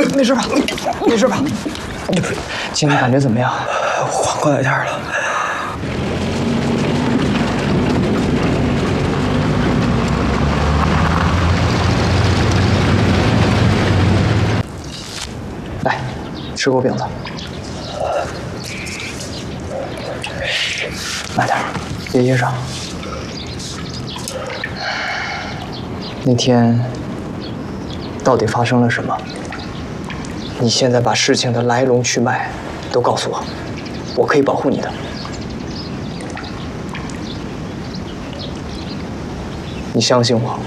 没事吧？没事吧？今天感觉怎么样？ 缓过来点了。 来，吃口饼子。慢点，别噎着。那天到底发生了什么？你现在把事情的来龙去脉都告诉我，我可以保护你的。你相信我。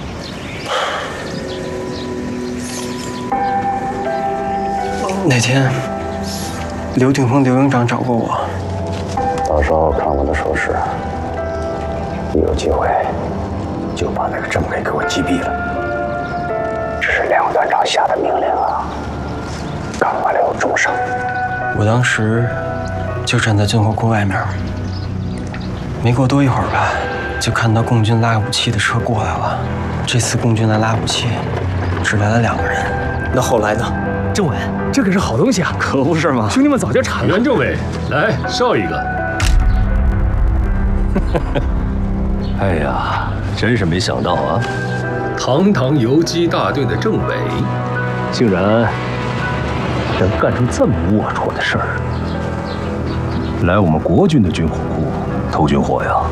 那天，刘鼎峰刘营长找过我， 到时候看我的手势，一有机会就把那个政委给我击毙了。这是梁团长下的命令啊，干完了有重赏。 我当时就站在军火库外面，没过多一会儿吧，就看到共军拉武器的车过来了。这次共军来拉武器，只来了2个人。 那后来呢？ 政委，这可是好东西啊！ 可不是吗？ 兄弟们早就馋了。 袁政委，来少一个。 哎呀，真是没想到啊！ 堂堂游击大队的政委， 竟然能干出这么龌龊的事儿，来我们国军的军火库偷军火呀！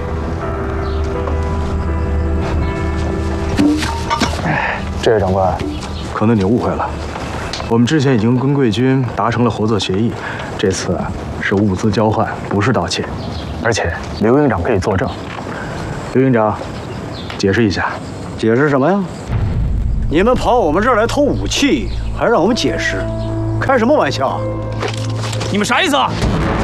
这位长官， 可能你误会了，我们之前已经跟贵军达成了合作协议，这次是物资交换，不是盗窃，而且刘营长可以作证。刘营长，解释一下。 解释什么呀？你们跑我们这儿来偷武器，还让我们解释？开什么玩笑？ 你们啥意思啊？